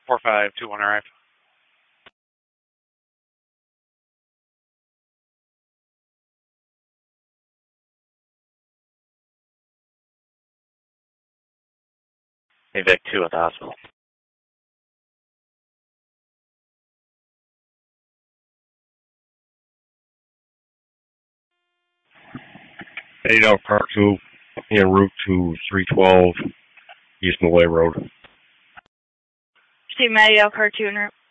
4521 arrive. Vic 2 at the hospital. 8 out Car 2 en route to 312 East Malay Road. Steve Matty, Car 2 en route.